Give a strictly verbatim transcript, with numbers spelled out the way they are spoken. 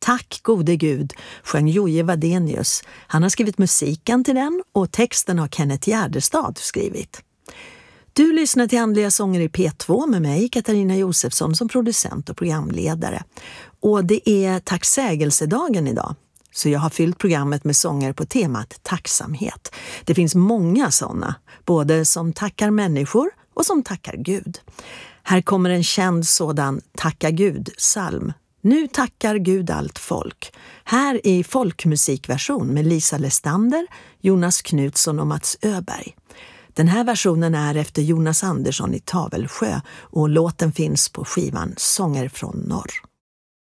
Tack gode Gud sjöng Joje Wadenius. Han har skrivit musiken till den och texten har Kenneth Gärdestad skrivit. Du lyssnar till Andliga sånger i P två med mig, Katarina Josefsson, som producent och programledare. Och det är tacksägelsedagen idag. Så jag har fyllt programmet med sånger på temat tacksamhet. Det finns många sådana, både som tackar människor och som tackar Gud. Här kommer en känd sådan Tacka Gud-psalm. Nu tackar Gud allt folk. Här i folkmusikversion med Lisa Lestander, Jonas Knutsson och Mats Öberg. Den här versionen är efter Jonas Andersson i Tavelsjö och låten finns på skivan Sånger från norr.